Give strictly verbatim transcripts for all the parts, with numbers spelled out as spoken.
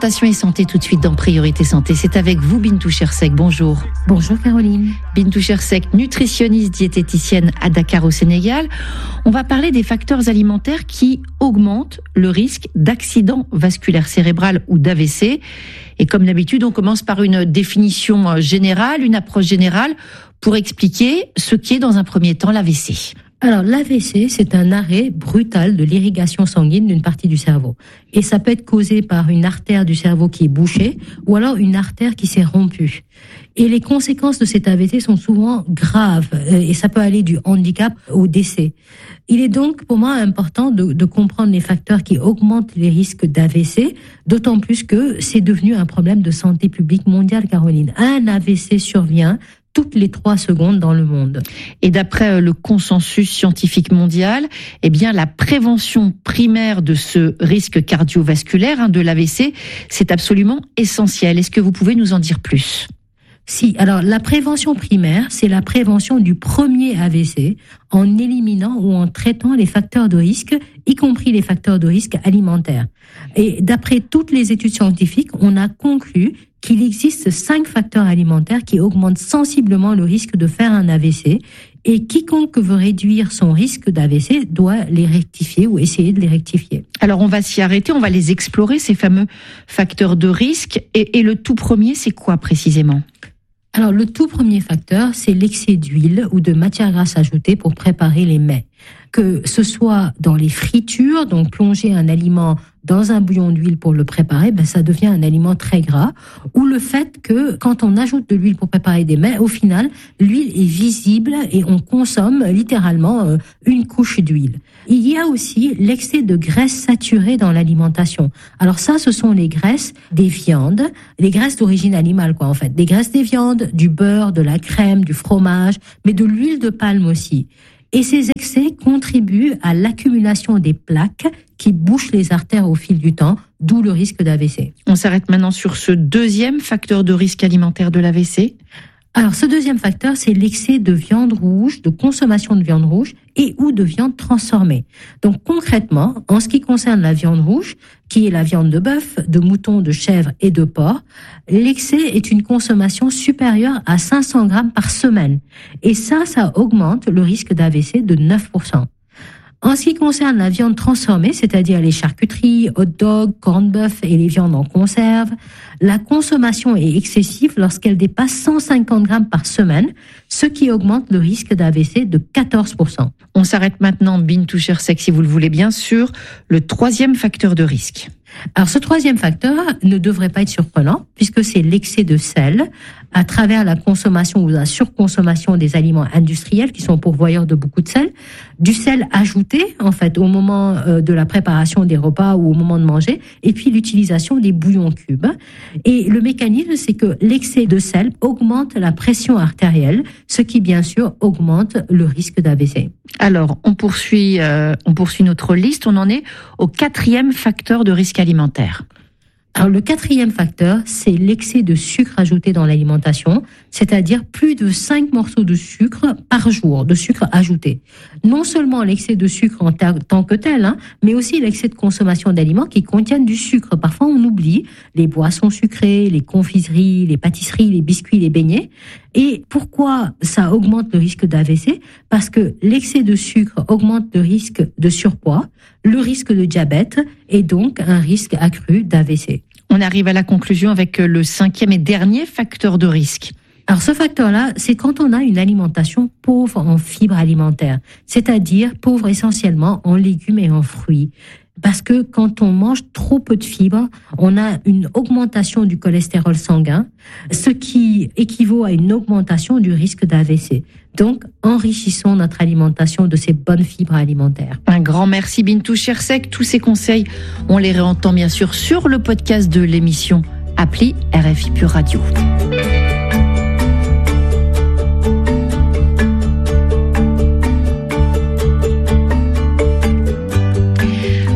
Alimentation et santé tout de suite dans Priorité Santé. C'est avec vous Bintou Chersek. Bonjour. Bonjour Caroline. Bintou Chersek, nutritionniste diététicienne à Dakar au Sénégal. On va parler des facteurs alimentaires qui augmentent le risque d'accident vasculaire cérébral ou d'A V C. Et comme d'habitude, on commence par une définition générale, une approche générale pour expliquer ce qu'est dans un premier temps l'A V C. Alors, l'A V C, c'est un arrêt brutal de l'irrigation sanguine d'une partie du cerveau. Et ça peut être causé par une artère du cerveau qui est bouchée ou alors une artère qui s'est rompue. Et les conséquences de cet A V C sont souvent graves et ça peut aller du handicap au décès. Il est donc pour moi important de, de comprendre les facteurs qui augmentent les risques d'A V C, d'autant plus que c'est devenu un problème de santé publique mondiale, Caroline. Un A V C survient toutes les trois secondes dans le monde. Et d'après le consensus scientifique mondial, eh bien, la prévention primaire de ce risque cardiovasculaire, hein, de l'A V C, c'est absolument essentiel. Est-ce que vous pouvez nous en dire plus ? Si, alors la prévention primaire, c'est la prévention du premier A V C en éliminant ou en traitant les facteurs de risque, y compris les facteurs de risque alimentaires. Et d'après toutes les études scientifiques, on a conclu qu'il existe cinq facteurs alimentaires qui augmentent sensiblement le risque de faire un A V C et quiconque veut réduire son risque d'A V C doit les rectifier ou essayer de les rectifier. Alors on va s'y arrêter, on va les explorer, ces fameux facteurs de risque. Et, et le tout premier, c'est quoi précisément ? Alors, le tout premier facteur, c'est l'excès d'huile ou de matière grasse ajoutée pour préparer les mets. Que ce soit dans les fritures, donc plonger un aliment dans un bouillon d'huile pour le préparer, ben ça devient un aliment très gras. Ou le fait que quand on ajoute de l'huile pour préparer des mets, au final, l'huile est visible et on consomme littéralement une couche d'huile. Il y a aussi l'excès de graisse saturée dans l'alimentation. Alors ça, ce sont les graisses des viandes, les graisses d'origine animale, quoi, en fait. Des graisses des viandes, du beurre, de la crème, du fromage, mais de l'huile de palme aussi. Et ces excès contribuent à l'accumulation des plaques qui bouchent les artères au fil du temps, d'où le risque d'A V C. On s'arrête maintenant sur ce deuxième facteur de risque alimentaire de l'A V C. Alors, ce deuxième facteur, c'est l'excès de viande rouge, de consommation de viande rouge et ou de viande transformée. Donc, concrètement, en ce qui concerne la viande rouge, qui est la viande de bœuf, de mouton, de chèvre et de porc, l'excès est une consommation supérieure à cinq cents grammes par semaine. Et ça, ça augmente le risque d'A V C de neuf pour cent. En ce qui concerne la viande transformée, c'est-à-dire les charcuteries, hot dogs, corned beef et les viandes en conserve, la consommation est excessive lorsqu'elle dépasse cent cinquante grammes par semaine, ce qui augmente le risque d'A V C de quatorze pour cent. On s'arrête maintenant, Bintou Chersek, si vous le voulez bien, sur le troisième facteur de risque. Alors, ce troisième facteur ne devrait pas être surprenant puisque c'est l'excès de sel à travers la consommation ou la surconsommation des aliments industriels qui sont pourvoyeurs de beaucoup de sel, du sel ajouté, en fait, au moment de la préparation des repas ou au moment de manger, et puis l'utilisation des bouillons cubes. Et le mécanisme, c'est que l'excès de sel augmente la pression artérielle, ce qui, bien sûr, augmente le risque d'A V C. Alors, on poursuit, euh, on poursuit notre liste. On en est au quatrième facteur de risque alimentaire. Alors, le quatrième facteur, c'est l'excès de sucre ajouté dans l'alimentation, c'est-à-dire plus de cinq morceaux de sucre par jour, de sucre ajouté. Non seulement l'excès de sucre en tant que tel, hein, mais aussi l'excès de consommation d'aliments qui contiennent du sucre. Parfois, on oublie les boissons sucrées, les confiseries, les pâtisseries, les biscuits, les beignets. Et pourquoi ça augmente le risque d'A V C ? Parce que l'excès de sucre augmente le risque de surpoids, le risque de diabète et donc un risque accru d'A V C. On arrive à la conclusion avec le cinquième et dernier facteur de risque. Alors ce facteur-là, c'est quand on a une alimentation pauvre en fibres alimentaires, c'est-à-dire pauvre essentiellement en légumes et en fruits. Parce que quand on mange trop peu de fibres, on a une augmentation du cholestérol sanguin, ce qui équivaut à une augmentation du risque d'A V C. Donc, enrichissons notre alimentation de ces bonnes fibres alimentaires. Un grand merci Bintou Chersek. Tous ces conseils, on les réentend bien sûr sur le podcast de l'émission Appli R F I Pure Radio.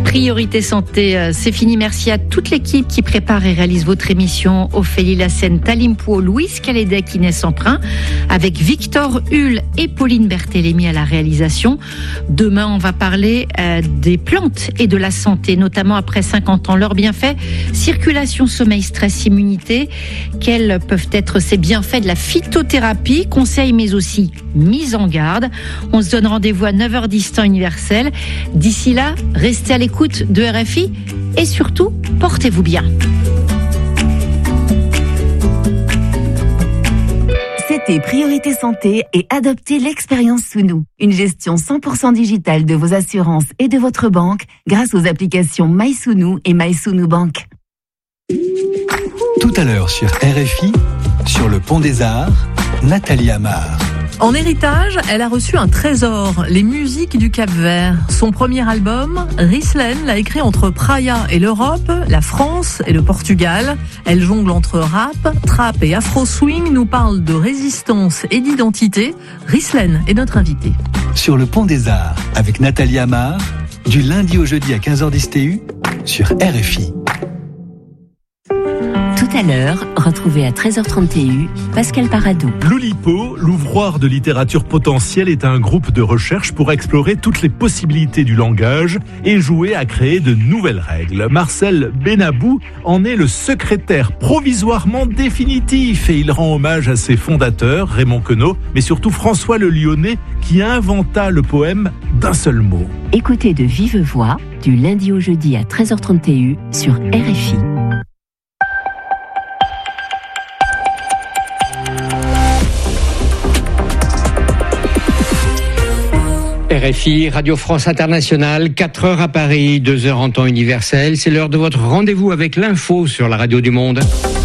Priorité Santé, c'est fini. Merci à toute l'équipe qui prépare et réalise votre émission. Ophélie Lassène, Talim Pou, Louise Calédec, Inès Emprunt, avec Victor Hull et Pauline Berthélémy à la réalisation. Demain, on va parler euh, des plantes et de la santé, notamment après cinquante ans. Leurs bienfaits, circulation, sommeil, stress, immunité. Quels peuvent être ces bienfaits de la phytothérapie? Conseils, mais aussi mise en garde. On se donne rendez-vous à neuf heures dix temps universel. D'ici là, restez à l'écoute de R F I et surtout, portez-vous bien. C'était Priorité Santé et adoptez l'expérience Sounou, une gestion cent pour cent digitale de vos assurances et de votre banque grâce aux applications MySounou et MySounou Bank. Tout à l'heure sur R F I, sur le Pont des Arts, Nathalie Amar. En héritage, elle a reçu un trésor, les musiques du Cap-Vert. Son premier album, Rislen, l'a écrit entre Praia et l'Europe, la France et le Portugal. Elle jongle entre rap, trap et afro-swing, nous parle de résistance et d'identité. Rislen est notre invitée. Sur le Pont des Arts, avec Nathalie Amar, du lundi au jeudi à quinze heures dix T U, sur R F I. Tout à l'heure, retrouvez à treize heures trente T U, Pascal Paradou. L'Oulipo, l'ouvroir de littérature potentielle, est un groupe de recherche pour explorer toutes les possibilités du langage et jouer à créer de nouvelles règles. Marcel Benabou en est le secrétaire provisoirement définitif et il rend hommage à ses fondateurs, Raymond Queneau, mais surtout François le Lyonnais, qui inventa le poème d'un seul mot. Écoutez de vive voix, du lundi au jeudi à treize heures trente T U, sur R F I. R F I, Radio France Internationale, quatre heures à Paris, deux heures en temps universel. C'est l'heure de votre rendez-vous avec l'info sur la radio du monde.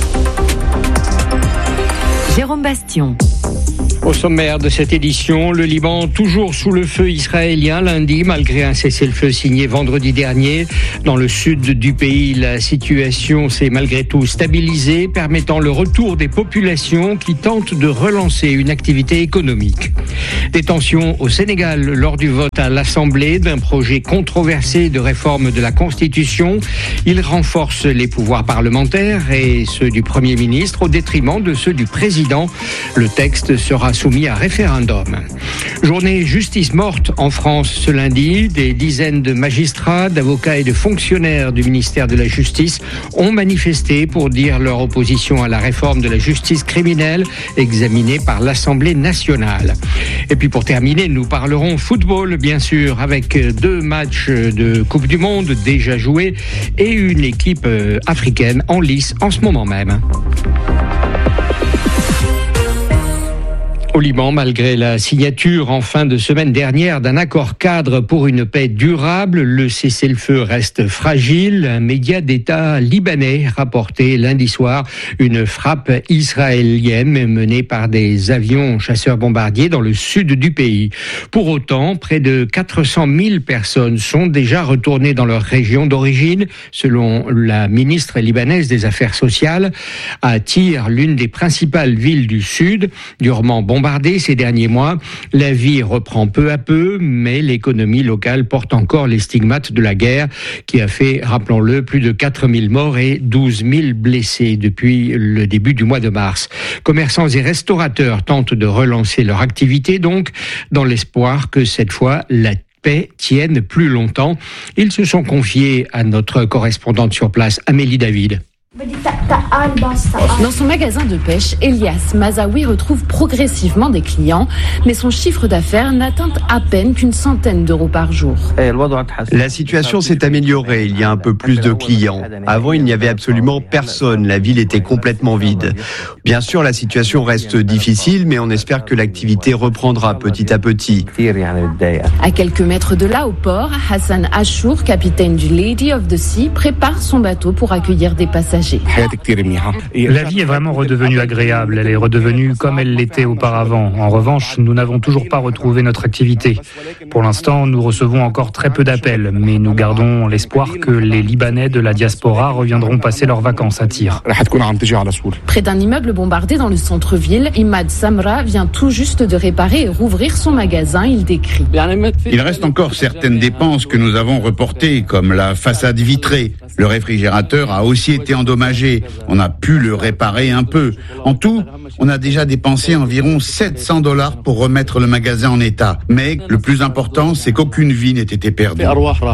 Jérôme Bastion. Au sommaire de cette édition, le Liban toujours sous le feu israélien lundi, malgré un cessez-le-feu signé vendredi dernier. Dans le sud du pays, la situation s'est malgré tout stabilisée, permettant le retour des populations qui tentent de relancer une activité économique. Des tensions au Sénégal lors du vote à l'Assemblée d'un projet controversé de réforme de la Constitution. Il renforce les pouvoirs parlementaires et ceux du Premier ministre au détriment de ceux du président. Le texte sera soumis à référendum. Journée justice morte en France ce lundi. Des dizaines de magistrats, d'avocats et de fonctionnaires du ministère de la Justice ont manifesté pour dire leur opposition à la réforme de la justice criminelle examinée par l'Assemblée nationale. Et puis pour terminer, nous parlerons football, bien sûr, avec deux matchs de Coupe du Monde déjà joués et une équipe africaine en lice en ce moment même. Au Liban, malgré la signature en fin de semaine dernière d'un accord cadre pour une paix durable, le cessez-le-feu reste fragile. Un média d'État libanais rapportait lundi soir une frappe israélienne menée par des avions chasseurs-bombardiers dans le sud du pays. Pour autant, près de quatre cent mille personnes sont déjà retournées dans leur région d'origine, selon la ministre libanaise des Affaires sociales. À Tyr, l'une des principales villes du sud, durement bombardée ces derniers mois, la vie reprend peu à peu, mais l'économie locale porte encore les stigmates de la guerre qui a fait, rappelons-le, plus de quatre mille morts et douze mille blessés depuis le début du mois de mars. Commerçants et restaurateurs tentent de relancer leur activité, donc, dans l'espoir que cette fois, la paix tienne plus longtemps. Ils se sont confiés à notre correspondante sur place, Amélie David. Dans son magasin de pêche, Elias Mazaoui retrouve progressivement des clients, mais son chiffre d'affaires n'atteint à peine qu'une centaine d'euros par jour. La situation s'est améliorée, il y a un peu plus de clients. Avant, il n'y avait absolument personne, la ville était complètement vide. Bien sûr, la situation reste difficile, mais on espère que l'activité reprendra petit à petit. À quelques mètres de là, au port, Hassan Achour, capitaine du Lady of the Sea, prépare son bateau pour accueillir des passagers. encouragés. La vie est vraiment redevenue agréable, elle est redevenue comme elle l'était auparavant. En revanche, nous n'avons toujours pas retrouvé notre activité. Pour l'instant, nous recevons encore très peu d'appels, mais nous gardons l'espoir que les Libanais de la diaspora reviendront passer leurs vacances à Tyr. Près d'un immeuble bombardé dans le centre-ville, Imad Samra vient tout juste de réparer et rouvrir son magasin. Il décrit. Il reste encore certaines dépenses que nous avons reportées, comme la façade vitrée. Le réfrigérateur a aussi été endommagé. On a pu le réparer un peu. En tout, on a déjà dépensé environ sept cents dollars pour remettre le magasin en état. Mais le plus important, c'est qu'aucune vie n'ait été perdue.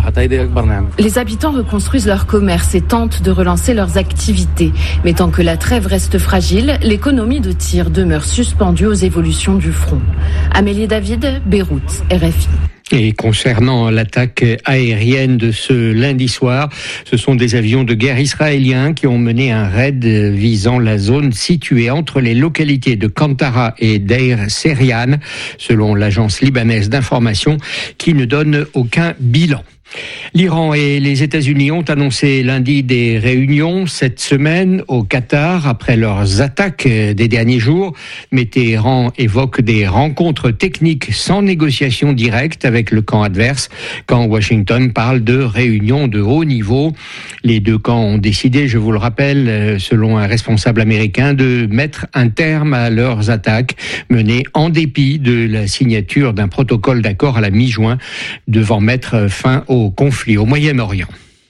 Les habitants reconstruisent leur commerce et tentent de relancer leurs activités. Mais tant que la trêve reste fragile, l'économie de Tyr demeure suspendue aux évolutions du front. Amélie David, Beyrouth, R F I. Et concernant l'attaque aérienne de ce lundi soir, ce sont des avions de guerre israéliens qui ont mené un raid visant la zone située entre les localités de Kantara et Deir Serian, selon l'agence libanaise d'information qui ne donne aucun bilan. L'Iran et les États-Unis ont annoncé lundi des réunions cette semaine au Qatar après leurs attaques des derniers jours. Mais Téhéran évoque des rencontres techniques sans négociation directe avec le camp adverse, quand Washington parle de réunions de haut niveau. Les deux camps ont décidé, je vous le rappelle, selon un responsable américain, de mettre un terme à leurs attaques menées en dépit de la signature d'un protocole d'accord à la mi-juin devant mettre fin au au conflit au Moyen-Orient.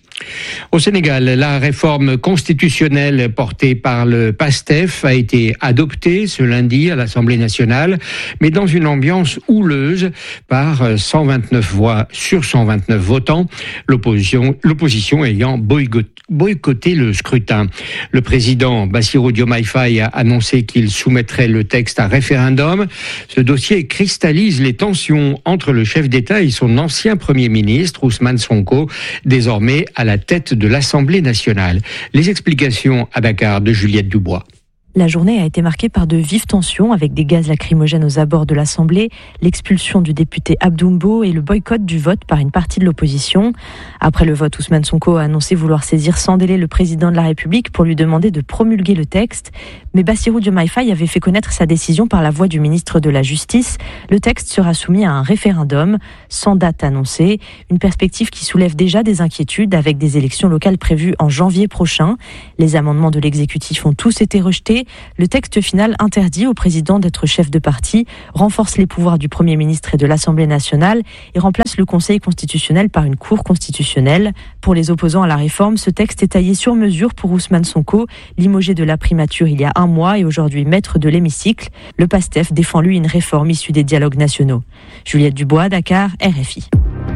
Au Sénégal, la réforme constitutionnelle portée par le PASTEF a été adoptée ce lundi à l'Assemblée nationale, mais dans une ambiance houleuse par cent vingt-neuf voix sur cent vingt-neuf votants, l'opposition, l'opposition ayant boycotté le scrutin. Le président Bassirou Diomaye Faye a annoncé qu'il soumettrait le texte à référendum. Ce dossier cristallise les tensions entre le chef d'État et son ancien Premier ministre, Ousmane Sonko, désormais à la tête de l'Assemblée nationale. Les explications à Dakar de Juliette Dubois. La journée a été marquée par de vives tensions avec des gaz lacrymogènes aux abords de l'Assemblée, l'expulsion du député Abdoumbo et le boycott du vote par une partie de l'opposition. Après le vote, Ousmane Sonko a annoncé vouloir saisir sans délai le président de la République pour lui demander de promulguer le texte. Mais Bassirou Diomaye Faye avait fait connaître sa décision par la voix du ministre de la Justice. Le texte sera soumis à un référendum, sans date annoncée. Une perspective qui soulève déjà des inquiétudes avec des élections locales prévues en janvier prochain. Les amendements de l'exécutif ont tous été rejetés. Le texte final interdit au président d'être chef de parti, renforce les pouvoirs du Premier ministre et de l'Assemblée nationale et remplace le Conseil constitutionnel par une Cour constitutionnelle. Pour les opposants à la réforme, ce texte est taillé sur mesure pour Ousmane Sonko, limogé de la primature il y a un mois et aujourd'hui maître de l'hémicycle. Le PASTEF défend lui une réforme issue des dialogues nationaux. Juliette Dubois, Dakar, R F I.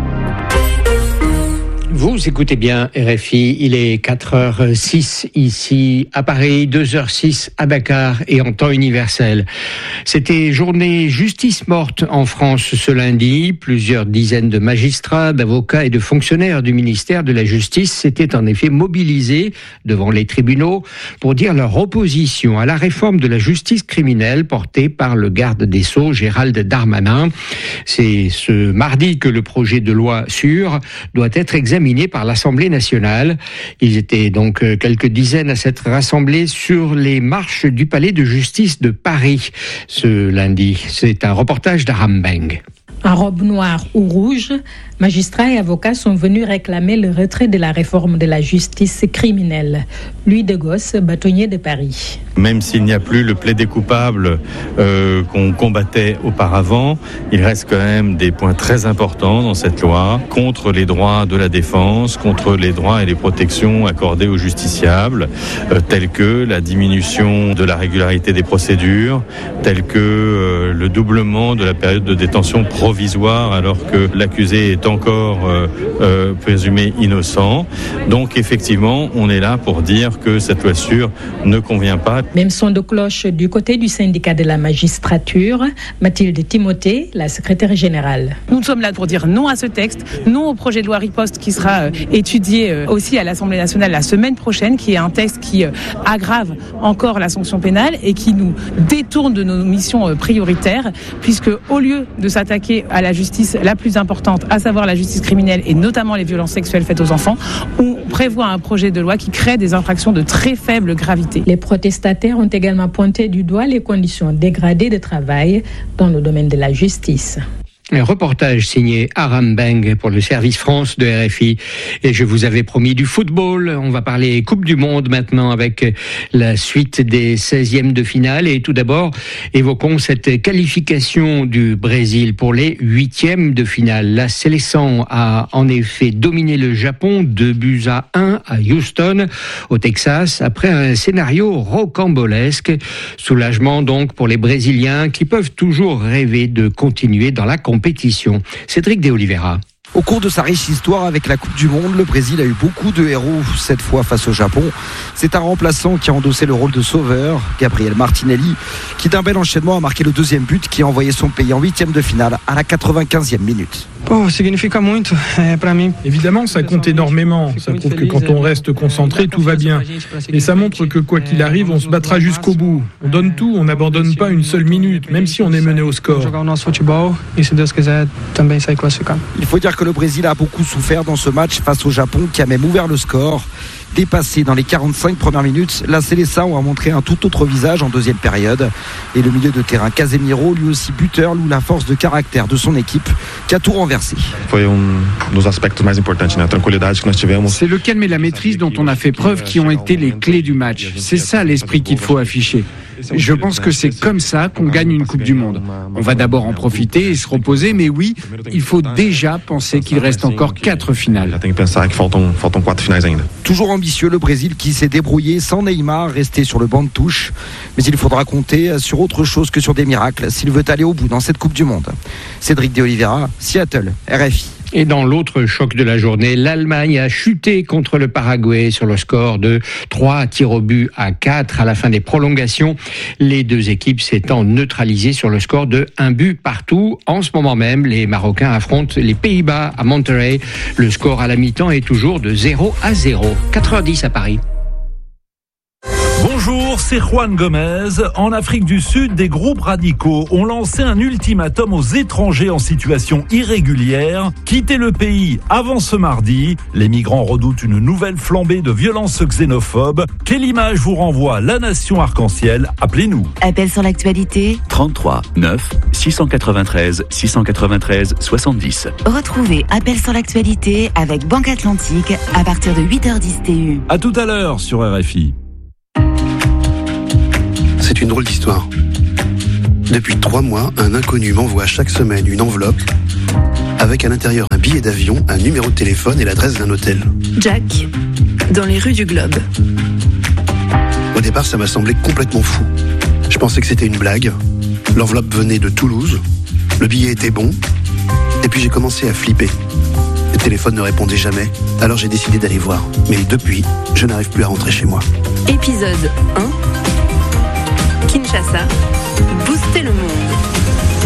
Vous écoutez bien R F I, il est quatre heures six ici à Paris, deux heures six à Dakar et en temps universel. C'était journée justice morte en France ce lundi. Plusieurs dizaines de magistrats, d'avocats et de fonctionnaires du ministère de la Justice s'étaient en effet mobilisés devant les tribunaux pour dire leur opposition à la réforme de la justice criminelle portée par le garde des Sceaux, Gérald Darmanin. C'est ce mardi que le projet de loi sur doit être examiné par l'Assemblée nationale. Ils étaient donc quelques dizaines à s'être rassemblés sur les marches du Palais de justice de Paris ce lundi. C'est un reportage d'Aram Beng. En robe noire ou rouge, magistrats et avocats sont venus réclamer le retrait de la réforme de la justice criminelle. Louis Degos, bâtonnier de Paris. Même s'il n'y a plus le plaidé coupable euh, qu'on combattait auparavant, il reste quand même des points très importants dans cette loi contre les droits de la défense, contre les droits et les protections accordées aux justiciables, euh, tels que la diminution de la régularité des procédures, tels que euh, le doublement de la période de détention provisoire alors que l'accusé est encore euh, euh, présumé innocent. Donc effectivement, on est là pour dire que cette loi sûre ne convient pas. Même son de cloche du côté du syndicat de la magistrature, Mathilde Timothée, la secrétaire générale. Nous sommes là pour dire non à ce texte, non au projet de loi riposte qui sera euh, étudié euh, aussi à l'Assemblée nationale la semaine prochaine, qui est un texte qui euh, aggrave encore la sanction pénale et qui nous détourne de nos missions euh, prioritaires, puisque au lieu de s'attaquer à la justice la plus importante, à savoir la justice criminelle et notamment les violences sexuelles faites aux enfants, on prévoit un projet de loi qui crée des infractions de très faible gravité. Les protestataires ont également pointé du doigt les conditions dégradées de travail dans le domaine de la justice. Un reportage signé Aram Beng pour le service France de R F I. Et je vous avais promis du football. On va parler Coupe du Monde maintenant avec la suite des seizièmes de finale. Et tout d'abord, évoquons cette qualification du Brésil pour les huitièmes de finale. La sélection a en effet dominé le Japon, deux buts à un à Houston, au Texas, après un scénario rocambolesque. Soulagement donc pour les Brésiliens qui peuvent toujours rêver de continuer dans la compétition. Cédric de Oliveira. Au cours de sa riche histoire avec la Coupe du Monde, le Brésil a eu beaucoup de héros, cette fois face au Japon. C'est un remplaçant qui a endossé le rôle de sauveur, Gabriel Martinelli, qui d'un bel enchaînement a marqué le deuxième but qui a envoyé son pays en huitième de finale à la quatre-vingt-quinzième minute. Oh, significa muito para mim. Évidemment, ça compte énormément. Ça prouve que quand on reste concentré, tout va bien. Et ça montre que quoi qu'il arrive, on se battra jusqu'au bout. On donne tout, on n'abandonne pas une seule minute, même si on est mené au score. Il faut dire que le Brésil a beaucoup souffert dans ce match face au Japon qui a même ouvert le score. Dépassé dans les quarante-cinq premières minutes, la Seleção a montré un tout autre visage en deuxième période. Et le milieu de terrain Casemiro, lui aussi buteur, loue la force de caractère de son équipe qui a tout renversé. C'est le calme et la maîtrise dont on a fait preuve qui ont été les clés du match. C'est ça l'esprit qu'il faut afficher. Je pense que c'est comme ça qu'on gagne une Coupe du Monde. On va d'abord en profiter et se reposer, mais oui, il faut déjà penser qu'il reste encore quatre finales. Toujours ambitieux, le Brésil qui s'est débrouillé sans Neymar, resté sur le banc de touche. Mais il faudra compter sur autre chose que sur des miracles s'il veut aller au bout dans cette Coupe du Monde. Cédric de Oliveira, Seattle, R F I. Et dans l'autre choc de la journée, l'Allemagne a chuté contre le Paraguay sur le score de trois tirs au but à quatre à la fin des prolongations. Les deux équipes s'étant neutralisées sur le score de un but partout. En ce moment même, les Marocains affrontent les Pays-Bas à Monterrey. Le score à la mi-temps est toujours de zéro à zéro. quatre heures dix à Paris. Bonjour, c'est Juan Gomez. En Afrique du Sud, des groupes radicaux ont lancé un ultimatum aux étrangers en situation irrégulière. Quittez le pays avant ce mardi. Les migrants redoutent une nouvelle flambée de violences xénophobes. Quelle image vous renvoie la nation arc-en-ciel? Appelez-nous. Appel sur l'actualité. trente-trois neuf six cent quatre-vingt-treize six cent quatre-vingt-treize soixante-dix. Retrouvez Appel sur l'actualité avec Banque Atlantique à partir de huit heures dix T U. À tout à l'heure sur R F I. C'est une drôle d'histoire. Depuis trois mois, un inconnu m'envoie chaque semaine une enveloppe avec à l'intérieur un billet d'avion, un numéro de téléphone et l'adresse d'un hôtel. Jack, dans les rues du Globe. Au départ, ça m'a semblé complètement fou. Je pensais que c'était une blague. L'enveloppe venait de Toulouse. Le billet était bon. Et puis j'ai commencé à flipper. Le téléphone ne répondait jamais. Alors j'ai décidé d'aller voir. Mais depuis, je n'arrive plus à rentrer chez moi. Épisode un. Kinshasa, booster le monde.